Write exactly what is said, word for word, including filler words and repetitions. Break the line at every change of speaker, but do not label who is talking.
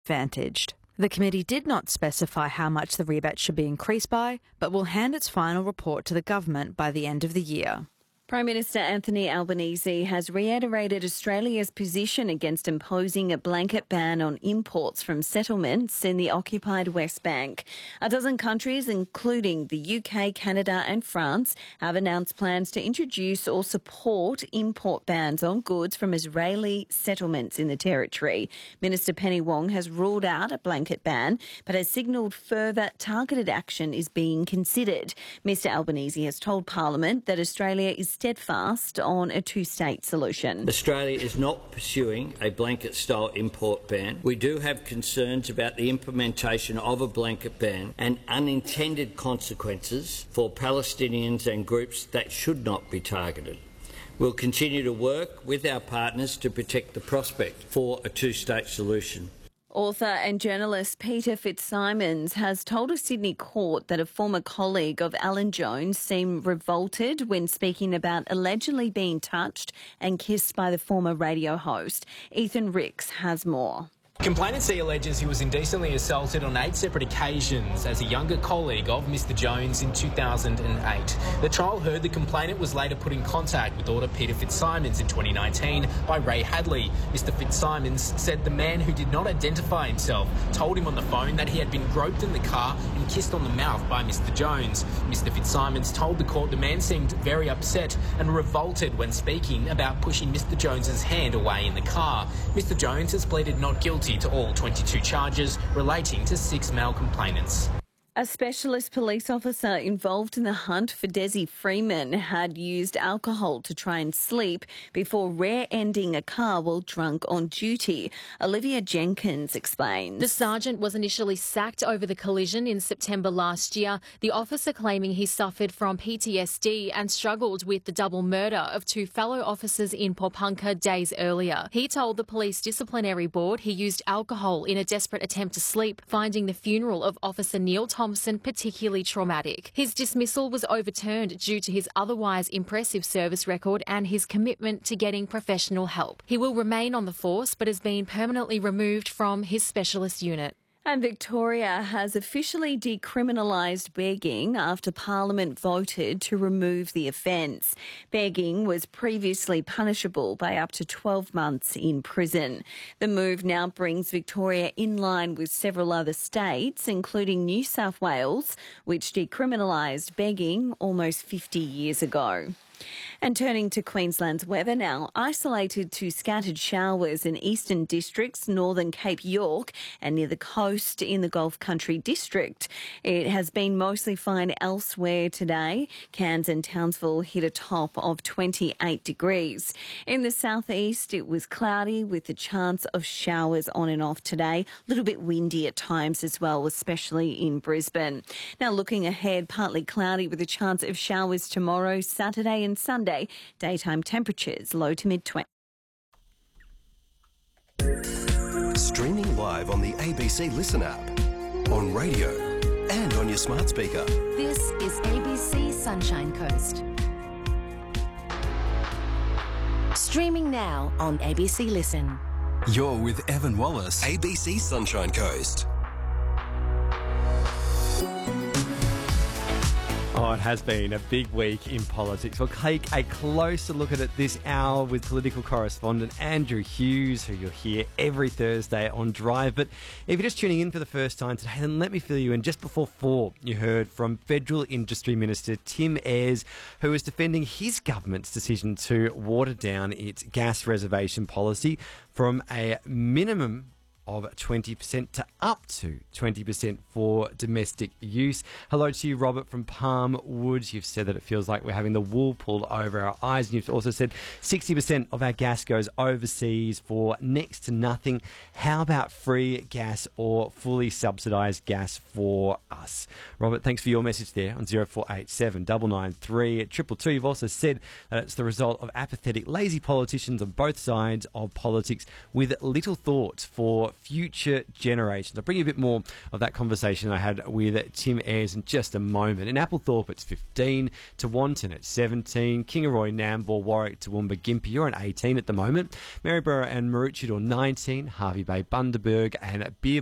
advantaged. The committee did not specify how much the rebate should be increased by, but will hand its final report to the government by the end of the year.
Prime Minister Anthony Albanese has reiterated Australia's position against imposing a blanket ban on imports from settlements in the occupied West Bank. A dozen countries, including the U K, Canada and France, have announced plans to introduce or support import bans on goods from Israeli settlements in the territory. Minister Penny Wong has ruled out a blanket ban, but has signalled further targeted action is being considered. Mr Albanese has told Parliament that Australia is steadfast on a two-state solution.
Australia is not pursuing a blanket-style import ban. We do have concerns about the implementation of a blanket ban and unintended consequences for Palestinians and groups that should not be targeted. We'll continue to work with our partners to protect the prospect for a two-state solution.
Author and journalist Peter Fitzsimons has told a Sydney court that a former colleague of Alan Jones seemed revolted when speaking about allegedly being touched and kissed by the former radio host. Ethan Ricks has more.
Complainant C alleges he was indecently assaulted on eight separate occasions as a younger colleague of Mr Jones in two thousand eight. The trial heard the complainant was later put in contact with author Peter Fitzsimons in twenty nineteen by Ray Hadley. Mr Fitzsimons said the man, who did not identify himself, told him on the phone that he had been groped in the car and kissed on the mouth by Mr Jones. Mr Fitzsimons told the court the man seemed very upset and revolted when speaking about pushing Mr Jones's hand away in the car. Mr Jones has pleaded not guilty to all twenty-two charges relating to six male complainants.
A specialist police officer involved in the hunt for Desi Freeman had used alcohol to try and sleep before rear-ending a car while drunk on duty. Olivia Jenkins explains.
The sergeant was initially sacked over the collision in September last year, the officer claiming he suffered from P T S D and struggled with the double murder of two fellow officers in Popunka days earlier. He told the police disciplinary board he used alcohol in a desperate attempt to sleep, finding the funeral of Officer Neil Thompson Thompson particularly traumatic. His dismissal was overturned due to his otherwise impressive service record and his commitment to getting professional help. He will remain on the force but has been permanently removed from his specialist unit.
And Victoria has officially decriminalised begging after Parliament voted to remove the offence. Begging was previously punishable by up to twelve months in prison. The move now brings Victoria in line with several other states, including New South Wales, which decriminalised begging almost fifty years ago. And turning to Queensland's weather now, isolated to scattered showers in eastern districts, northern Cape York and near the coast in the Gulf Country district. It has been mostly fine elsewhere today. Cairns and Townsville hit a top of twenty-eight degrees. In the southeast, it was cloudy with a chance of showers on and off today. A little bit windy at times as well, especially in Brisbane. Now looking ahead, partly cloudy with a chance of showers tomorrow, Saturday and Sunday. Daytime temperatures low to mid-twenties.
Streaming live on the A B C Listen app, on radio and on your smart speaker.
This is A B C Sunshine Coast. Streaming now on A B C Listen.
You're with Evan Wallace, A B C Sunshine Coast.
Oh, it has been a big week in politics. We'll take a closer look at it this hour with political correspondent Andrew Hughes, who you'll hear every Thursday on Drive. But if you're just tuning in for the first time today, then let me fill you in. Just before four, you heard from Federal Industry Minister Tim Ayres, who is defending his government's decision to water down its gas reservation policy from a minimum of twenty percent to up to twenty percent for domestic use. Hello to you, Robert from Palm Woods. You've said that it feels like we're having the wool pulled over our eyes. And you've also said sixty percent of our gas goes overseas for next to nothing. How about free gas or fully subsidised gas for us? Robert, thanks for your message there on zero four eight seven nine nine three two two two. You've also said that it's the result of apathetic, lazy politicians on both sides of politics with little thought for future generations. I'll bring you a bit more of that conversation I had with Tim Ayres in just a moment. In Applethorpe, it's fifteen, Tewantin at seventeen, Kingaroy, Nambour, Warwick, Toowoomba, Gympie, you're on eighteen at the moment, Maryborough and Maroochydore nineteen, Hervey Bay, Bundaberg and Beer